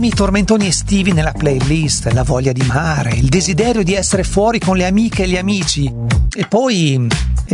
I tormentoni estivi nella playlist, la voglia di mare, il desiderio di essere fuori con le amiche e gli amici. E poi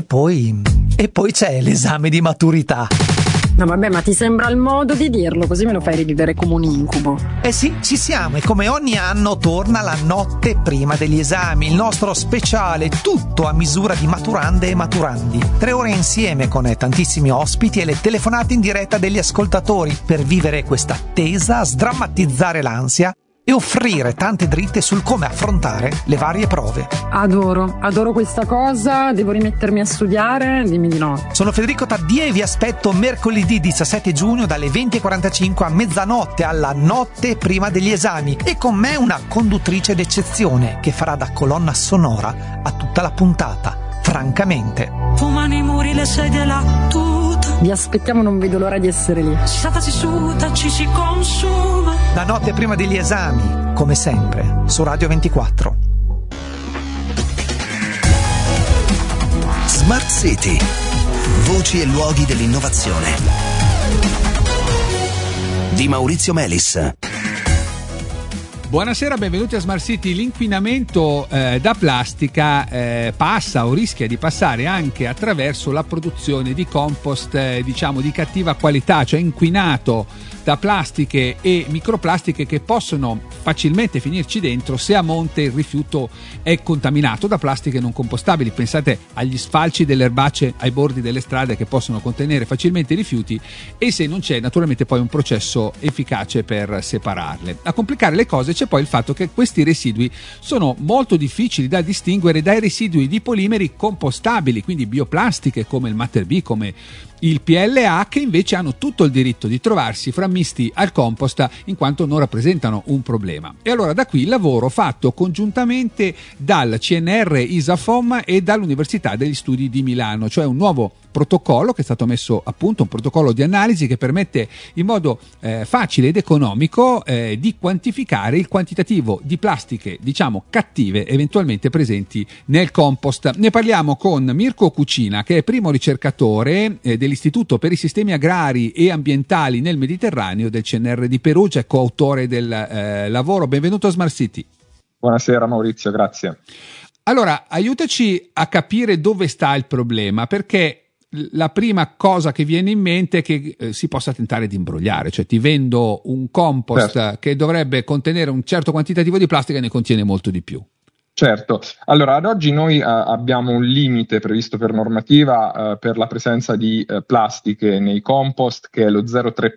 c'è l'esame di maturità. No vabbè, ma ti sembra il modo di dirlo, così me lo fai rivivere come un incubo. Eh sì, ci siamo, e come ogni anno torna la notte prima degli esami, il nostro speciale tutto a misura di maturande e maturandi. 3 ore insieme con tantissimi ospiti e le telefonate in diretta degli ascoltatori per vivere questa attesa, sdrammatizzare l'ansia e offrire tante dritte sul come affrontare le varie prove. Adoro questa cosa, devo rimettermi a studiare, dimmi di no. Sono Federico Taddia e vi aspetto mercoledì 17 giugno dalle 20:45 a mezzanotte alla notte prima degli esami, e con me una conduttrice d'eccezione che farà da colonna sonora a tutta la puntata. Francamente. Fumano i muri, le sedie là, tutto. Vi aspettiamo, non vedo l'ora di essere lì. Si salta, si suda, ci si consuma. La notte prima degli esami, come sempre, su Radio 24. Smart City. Voci e luoghi dell'innovazione. Di Maurizio Melis. Buonasera, benvenuti a Smart City. L'inquinamento da plastica passa o rischia di passare anche attraverso la produzione di compost diciamo di cattiva qualità, cioè inquinato da plastiche e microplastiche che possono facilmente finirci dentro se a monte il rifiuto è contaminato da plastiche non compostabili. Pensate agli sfalci delle erbacce ai bordi delle strade che possono contenere facilmente i rifiuti, e se non c'è naturalmente poi un processo efficace per separarle. A complicare le cose c'è poi il fatto che questi residui sono molto difficili da distinguere dai residui di polimeri compostabili, quindi bioplastiche come il Matter B, come il PLA, che invece hanno tutto il diritto di trovarsi frammisti al compost in quanto non rappresentano un problema. E allora da qui il lavoro fatto congiuntamente dal CNR Isafom e dall'Università degli Studi di Milano, cioè un nuovo protocollo che è stato messo a punto, un protocollo di analisi che permette in modo facile ed economico di quantificare il quantitativo di plastiche diciamo cattive eventualmente presenti nel compost. Ne parliamo con Mirko Cucina, che è primo ricercatore dell'Istituto per i Sistemi Agrari e Ambientali nel Mediterraneo del CNR di Perugia e coautore del lavoro. Benvenuto a Smart City. Buonasera Maurizio, grazie. Allora, aiutaci a capire dove sta il problema, perché la prima cosa che viene in mente è che si possa tentare di imbrogliare, cioè ti vendo un compost che dovrebbe contenere un certo quantitativo di plastica e ne contiene molto di più. Certo, allora ad oggi noi abbiamo un limite previsto per normativa per la presenza di plastiche nei compost che è lo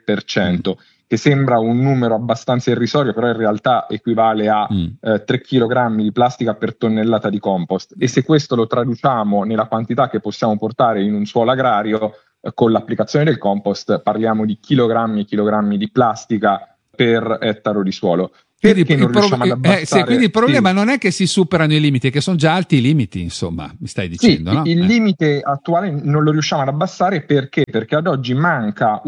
0,3%, che sembra un numero abbastanza irrisorio, però in realtà equivale a 3 kg di plastica per tonnellata di compost, e se questo lo traduciamo nella quantità che possiamo portare in un suolo agrario con l'applicazione del compost parliamo di chilogrammi e chilogrammi di plastica per ettaro di suolo. Perché non riusciamo ad abbassare? Quindi il problema non è che si superano i limiti, è che sono già alti i limiti, insomma, mi stai dicendo, no? Il limite attuale non lo riusciamo ad abbassare perché ad oggi mancava,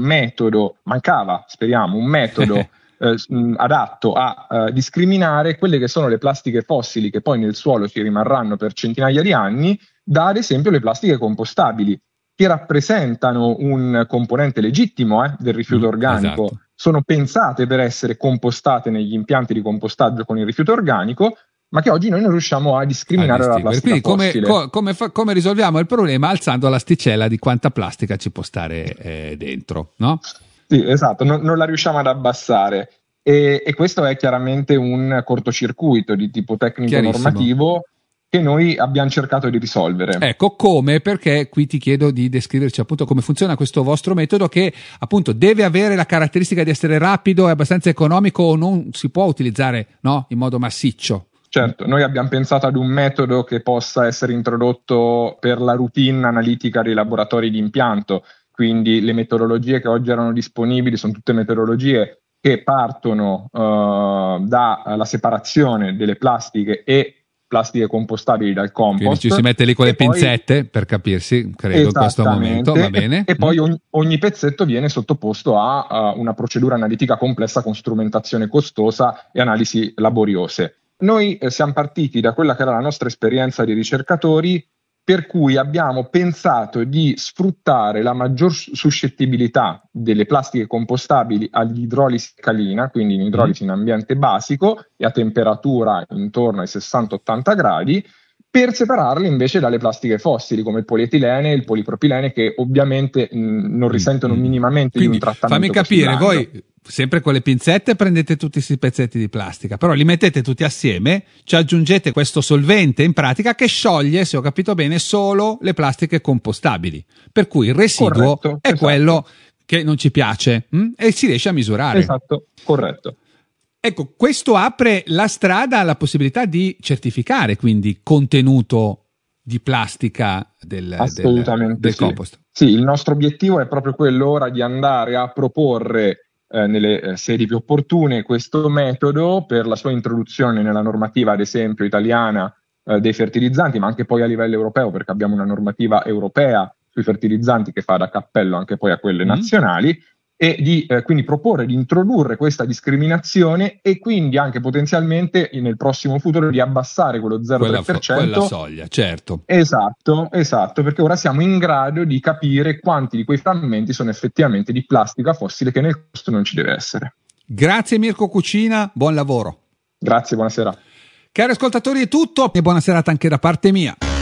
speriamo, un metodo adatto a discriminare quelle che sono le plastiche fossili che poi nel suolo ci rimarranno per centinaia di anni da ad esempio le plastiche compostabili, che rappresentano un componente legittimo del rifiuto organico. Esatto. Sono pensate per essere compostate negli impianti di compostaggio con il rifiuto organico, ma che oggi noi non riusciamo a discriminare dalla plastica fossile. Come risolviamo il problema? Alzando l'asticella di quanta plastica ci può stare dentro, no? Sì, esatto, non la riusciamo ad abbassare, e questo è chiaramente un cortocircuito di tipo tecnico-normativo che noi abbiamo cercato di risolvere. Ecco, come? Perché qui ti chiedo di descriverci appunto come funziona questo vostro metodo, che appunto deve avere la caratteristica di essere rapido e abbastanza economico, o non si può utilizzare, no, in modo massiccio? Certo, noi abbiamo pensato ad un metodo che possa essere introdotto per la routine analitica dei laboratori di impianto, quindi le metodologie che oggi erano disponibili sono tutte metodologie che partono dalla separazione delle plastiche e plastiche compostabili dal compost. Quindi ci si mette lì con le pinzette, per capirsi, credo, in questo momento, va bene. E poi ogni pezzetto viene sottoposto a una procedura analitica complessa con strumentazione costosa e analisi laboriose. Noi siamo partiti da quella che era la nostra esperienza di ricercatori per cui abbiamo pensato di sfruttare la maggior suscettibilità delle plastiche compostabili all'idrolisi alcalina, quindi in idrolisi in ambiente basico e a temperatura intorno ai 60-80 gradi, per separarle invece dalle plastiche fossili come il polietilene e il polipropilene, che ovviamente non risentono minimamente quindi, di un trattamento. Fammi capire, voi sempre con le pinzette prendete tutti questi pezzetti di plastica, però li mettete tutti assieme, ci aggiungete questo solvente in pratica che scioglie, se ho capito bene, solo le plastiche compostabili, per cui il residuo è quello che non ci piace e si riesce a misurare. Esatto, corretto. Ecco, questo apre la strada alla possibilità di certificare quindi contenuto di plastica del compost. Sì, il nostro obiettivo è proprio quello ora di andare a proporre nelle sedi più opportune questo metodo per la sua introduzione nella normativa, ad esempio italiana, dei fertilizzanti, ma anche poi a livello europeo, perché abbiamo una normativa europea sui fertilizzanti che fa da cappello anche poi a quelle nazionali, e di quindi proporre di introdurre questa discriminazione e quindi anche potenzialmente nel prossimo futuro di abbassare quello 0,3%. Quella soglia, certo. Esatto, perché ora siamo in grado di capire quanti di quei frammenti sono effettivamente di plastica fossile, che nel costo non ci deve essere. Grazie Mirko Cucina, buon lavoro. Grazie, buonasera. Cari ascoltatori è tutto e buona serata anche da parte mia.